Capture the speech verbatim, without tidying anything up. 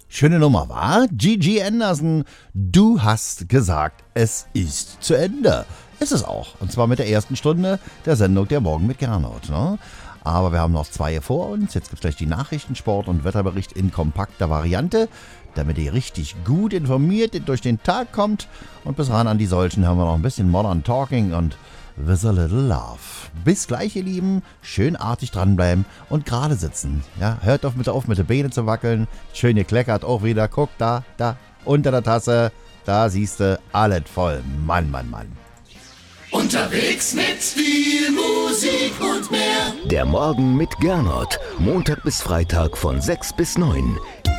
Schöne Nummer, war? Gigi Anderson, du hast gesagt, es ist zu Ende. Ist es auch. Und zwar mit der ersten Stunde der Sendung Der Morgen mit Gernot. Ne? Aber wir haben noch zwei vor uns. Jetzt gibt es gleich die Nachrichten, Sport und Wetterbericht in kompakter Variante, damit ihr richtig gut informiert durch den Tag kommt. Und bis ran an die solchen haben wir noch ein bisschen Modern Talking und With a Little Love. Bis gleich, ihr Lieben. Schön artig dranbleiben und gerade sitzen. Ja, hört auf, bitte auf, mit den Beinen zu wackeln. Schön gekleckert auch wieder. Guck, da, da, unter der Tasse. Da siehst du, alles voll. Mann, Mann, Mann. Unterwegs mit viel Musik und mehr. Der Morgen mit Gernot. Montag bis Freitag von sechs bis neun.